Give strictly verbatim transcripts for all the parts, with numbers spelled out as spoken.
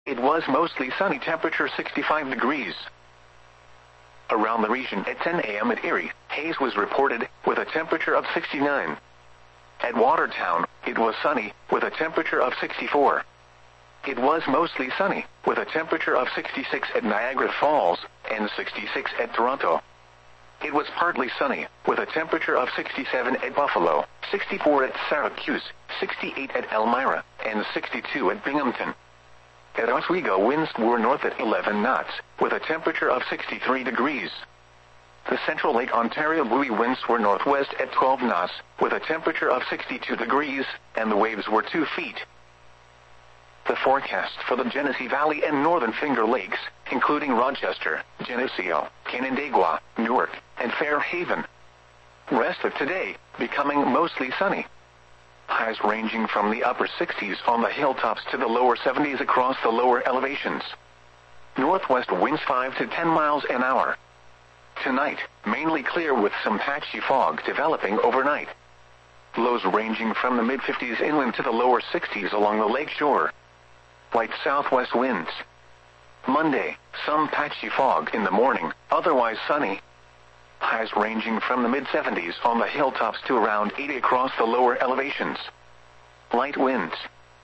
It was mostly sunny, temperature sixty-five degrees. Around the region at ten a m at Erie, haze was reported, with a temperature of sixty-nine. At Watertown, it was sunny, with a temperature of sixty-four. It was mostly sunny, with a temperature of sixty-six at Niagara Falls, and sixty-six at Toronto. It was partly sunny, with a temperature of sixty-seven at Buffalo, sixty-four at Syracuse, sixty-eight at Elmira, and sixty-two at Binghamton. At Oswego, winds were north at eleven knots, with a temperature of sixty-three degrees. The Central Lake Ontario buoy winds were northwest at twelve knots, with a temperature of sixty-two degrees, and the waves were two feet. The forecast for the Genesee Valley and Northern Finger Lakes, including Rochester, Geneseo, Canandaigua, Newark, and Fairhaven. Rest of today, becoming mostly sunny. Highs ranging from the upper sixties on the hilltops to the lower seventies across the lower elevations. Northwest winds five to ten miles an hour. Tonight, mainly clear with some patchy fog developing overnight. Lows ranging from the mid-fifties inland to the lower sixties along the lake shore. Light southwest winds. Monday, some patchy fog in the morning, otherwise sunny. Highs ranging from the mid-seventies on the hilltops to around eighty across the lower elevations. Light winds.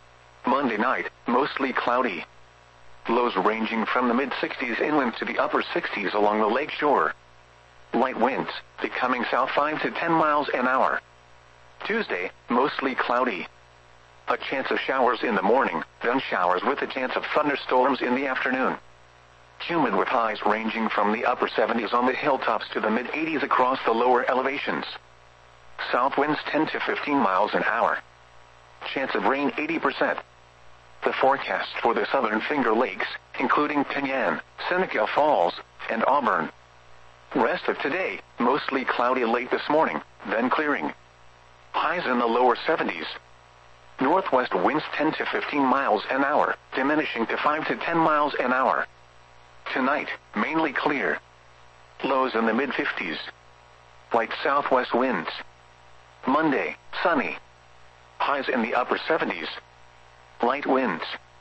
Monday night, mostly cloudy. Lows ranging from the mid-sixties inland to the upper sixties along the lake shore. Light winds, becoming south five to ten miles an hour. Tuesday, mostly cloudy. A chance of showers in the morning, then showers with a chance of thunderstorms in the afternoon. Humid with highs ranging from the upper seventies on the hilltops to the mid-eighties across the lower elevations. South winds ten to fifteen miles an hour. Chance of rain eighty percent. The forecast for the Southern Finger Lakes, including Penyan, Seneca Falls, and Auburn. Rest of today, mostly cloudy late this morning, then clearing. Highs in the lower seventies. Northwest winds ten to fifteen miles an hour, diminishing to five to ten miles an hour. Tonight, mainly clear. Lows in the mid-fifties. Light southwest winds. Monday, sunny. Highs in the upper seventies. Light winds.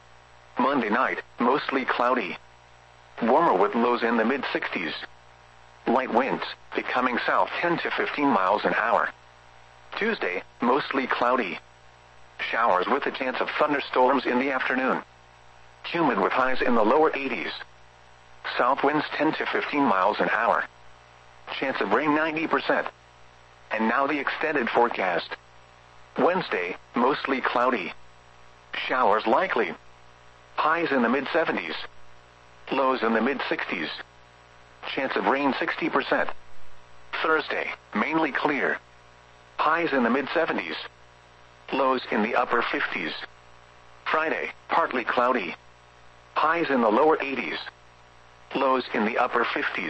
Monday night, mostly cloudy. Warmer with lows in the mid-sixties. Light winds, becoming south ten to fifteen miles an hour. Tuesday, mostly cloudy. Showers with a chance of thunderstorms in the afternoon. Humid with highs in the lower eighties. South winds ten to fifteen miles an hour. Chance of rain ninety percent. And now the extended forecast. Wednesday, mostly cloudy. Showers likely. Highs in the mid-seventies. Lows in the mid-sixties. Chance of rain sixty percent. Thursday, mainly clear. Highs in the mid-seventies. Lows in the upper fifties. Friday, partly cloudy. Highs in the lower eighties. Lows in the upper fifties.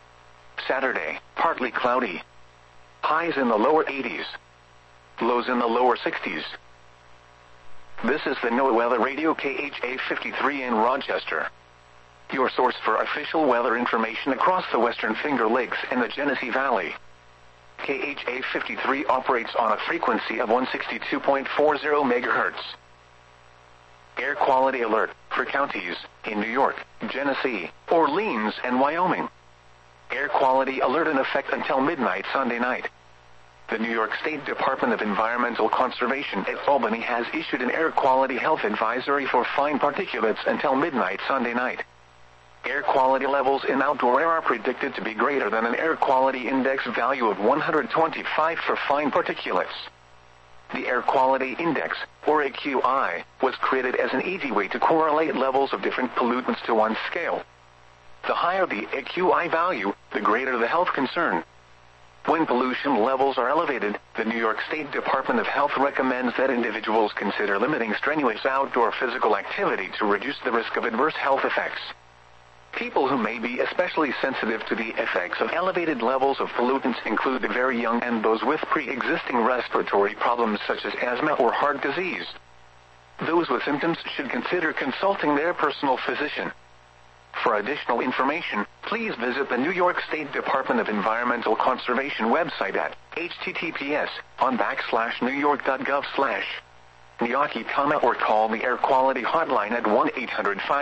Saturday, partly cloudy. Highs in the lower eighties. Lows in the lower sixties. This is the NOAA Weather Radio K H A fifty-three in Rochester. Your source for official weather information across the Western Finger Lakes and the Genesee Valley. K H A fifty-three operates on a frequency of one sixty-two point four zero megahertz. Air quality alert for counties in New York, Genesee, Orleans, and Wyoming. Air quality alert in effect until midnight Sunday night. The New York State Department of Environmental Conservation at Albany has issued an air quality health advisory for fine particulates until midnight Sunday night. Air quality levels in outdoor air are predicted to be greater than an air quality index value of one hundred twenty-five for fine particulates. The Air Quality Index, or A Q I, was created as an easy way to correlate levels of different pollutants to one scale. The higher the A Q I value, the greater the health concern. When pollution levels are elevated, the New York State Department of Health recommends that individuals consider limiting strenuous outdoor physical activity to reduce the risk of adverse health effects. People who may be especially sensitive to the effects of elevated levels of pollutants include the very young and those with pre-existing respiratory problems such as asthma or heart disease. Those with symptoms should consider consulting their personal physician. For additional information, please visit the New York State Department of Environmental Conservation website at h t t p s on backslash new york dot gov slash N Y A C I, or call the Air Quality Hotline at one eight hundred five